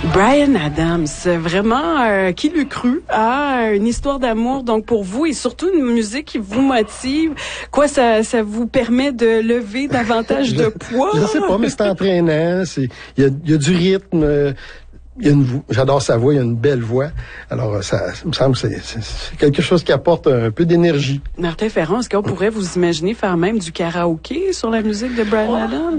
Bryan Adams, vraiment, qui l'eût cru, une histoire d'amour donc pour vous et surtout une musique qui vous motive. Quoi, ça vous permet de lever davantage de poids? Je sais pas, mais c'est entraînant. Il y a du rythme. J'adore sa voix, il y a une belle voix. Alors, ça me semble que c'est quelque chose qui apporte un peu d'énergie. Martin Ferron, est-ce qu'on pourrait vous imaginer faire même du karaoké sur la musique de Bryan Adams?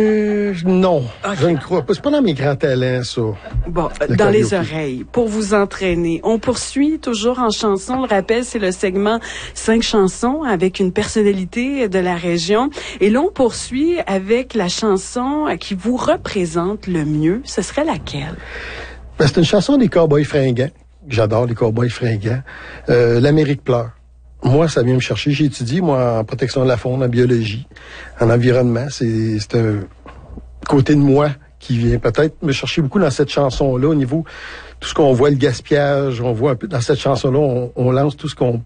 Non, okay. Je ne crois pas. C'est pas dans mes grands talents, ça. Bon, dans les oreilles, pour vous entraîner. On poursuit toujours en chanson. Le rappel, c'est le segment 5 chansons avec une personnalité de la région. Et là, on poursuit avec la chanson qui vous représente le mieux. Ce serait laquelle? Ben, c'est une chanson des Cowboys fringants. J'adore les Cowboys fringants. L'Amérique pleure. Moi, ça vient me chercher. J'ai étudié, moi, en protection de la faune, en biologie, en environnement. C'est un côté de moi qui vient peut-être me chercher beaucoup dans cette chanson-là, au niveau tout ce qu'on voit, le gaspillage, on voit un peu dans cette chanson-là, on lance tout ce qu'on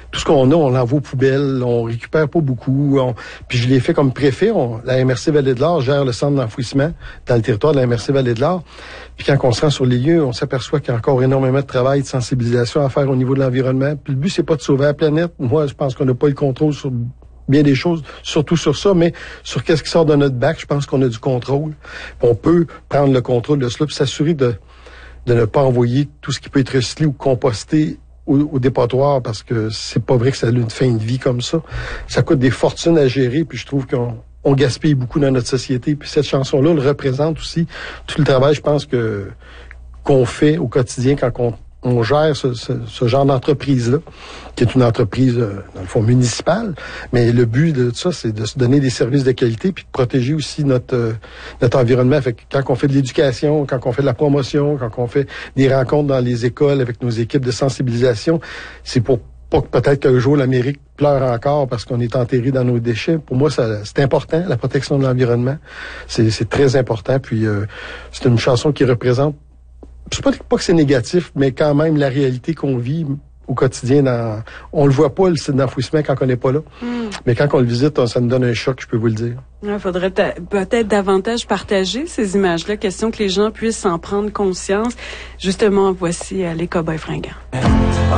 a, on l'envoie aux poubelles, on récupère pas beaucoup. Puis je l'ai fait comme préfet. La MRC Vallée de l'Or gère le centre d'enfouissement dans le territoire de la MRC Vallée de l'Or. Puis quand on se rend sur les lieux, on s'aperçoit qu'il y a encore énormément de travail, de sensibilisation à faire au niveau de l'environnement. Puis le but, c'est pas de sauver la planète. Moi, je pense qu'on n'a pas le contrôle sur bien des choses, surtout sur ça, mais sur qu'est-ce qui sort de notre bac, je pense qu'on a du contrôle. On peut prendre le contrôle de cela puis s'assurer de ne pas envoyer tout ce qui peut être recyclé ou composté au dépotoir, parce que c'est pas vrai que ça a une fin de vie comme ça. Ça coûte des fortunes à gérer, puis je trouve qu'on gaspille beaucoup dans notre société. Puis cette chanson-là le représente aussi tout le travail, je pense, qu'on fait au quotidien quand on gère ce genre d'entreprise-là, qui est une entreprise, dans le fond, municipale. Mais le but de ça, c'est de se donner des services de qualité puis de protéger aussi notre environnement. Fait que quand on fait de l'éducation, quand on fait de la promotion, quand on fait des rencontres dans les écoles avec nos équipes de sensibilisation, c'est pour pas que peut-être qu'un jour l'Amérique pleure encore parce qu'on est enterré dans nos déchets. Pour moi, c'est important, la protection de l'environnement. C'est très important. Puis c'est une chanson qui représente, c'est pas que c'est négatif, mais quand même la réalité qu'on vit au quotidien. On le voit pas, le site d'enfouissement, quand on n'est pas là. Mais quand on le visite, ça nous donne un choc, je peux vous le dire. Il faudrait peut-être davantage partager ces images-là, question que les gens puissent en prendre conscience. Justement, voici les Cowboys fringants.